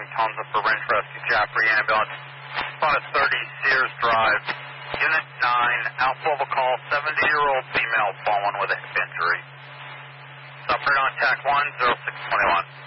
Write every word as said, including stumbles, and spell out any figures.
Tonza for Range Rescue Jaffrey Ambulance. Spot thirty Sears Drive, Unit nine, Alpha of a call, seventy-year-old female fallen with a hip injury. Suffering on TAC one, zero six two one.